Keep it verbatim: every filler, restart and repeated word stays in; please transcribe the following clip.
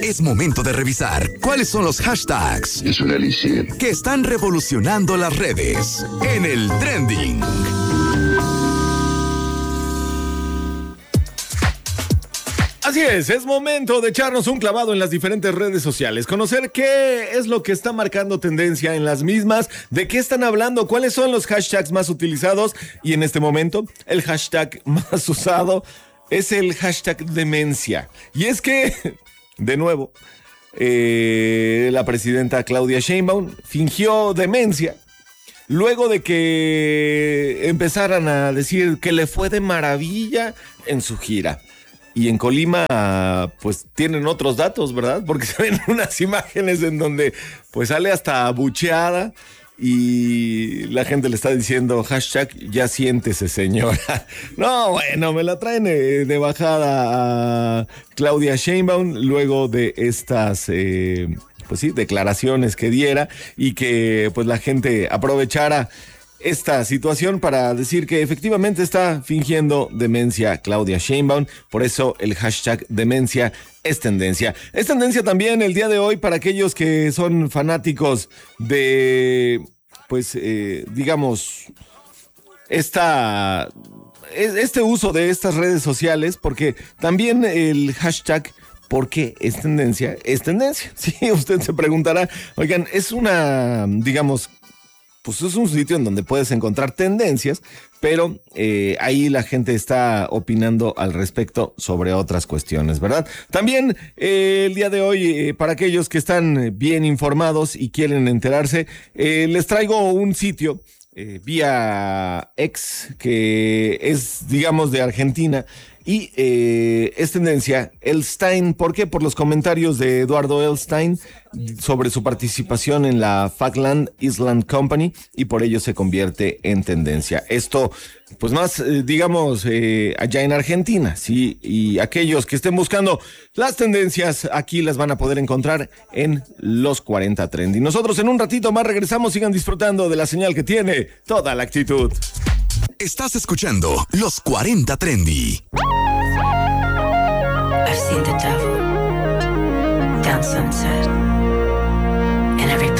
Es momento de revisar cuáles son los hashtags Es un elixir que están revolucionando las redes en el trending. Así es, es momento de echarnos un clavado en las diferentes redes sociales, conocer qué es lo que está marcando tendencia en las mismas, de qué están hablando, cuáles son los hashtags más utilizados, y en este momento el hashtag más usado es el hashtag demencia. Y es que, de nuevo, eh, la presidenta Claudia Sheinbaum fingió demencia luego de que empezaran a decir que le fue de maravilla en su gira. Y en Colima, pues tienen otros datos, ¿verdad? Porque se ven unas imágenes en donde pues sale hasta abucheada y la gente le está diciendo hashtag ya siéntese, señora. No, bueno, me la traen de bajada a Claudia Sheinbaum luego de estas eh, pues sí, declaraciones que diera y que pues la gente aprovechara esta situación para decir que efectivamente está fingiendo demencia Claudia Sheinbaum. Por eso el hashtag demencia es tendencia. Es tendencia también el día de hoy para aquellos que son fanáticos de, pues, eh, digamos, esta, este uso de estas redes sociales, porque también el hashtag ¿por qué es tendencia? Es tendencia. Sí, usted se preguntará, oigan, es una, digamos, pues es un sitio en donde puedes encontrar tendencias, pero eh, ahí la gente está opinando al respecto sobre otras cuestiones, ¿verdad? También eh, el día de hoy, eh, para aquellos que están bien informados y quieren enterarse, eh, les traigo un sitio eh, vía X que es, digamos, de Argentina. Y eh, es tendencia Elstein. ¿Por qué? Por los comentarios de Eduardo Elstein sobre su participación en la Falkland Island Company, y por ello se convierte en tendencia. Esto, pues más, eh, digamos, eh, allá en Argentina, ¿sí? Y aquellos que estén buscando las tendencias, aquí las van a poder encontrar en los cuarenta Trendy. Nosotros en un ratito más regresamos. Sigan disfrutando de la señal que tiene toda la actitud. Estás escuchando los cuarenta Trendy. I've seen the devil down sunset, and every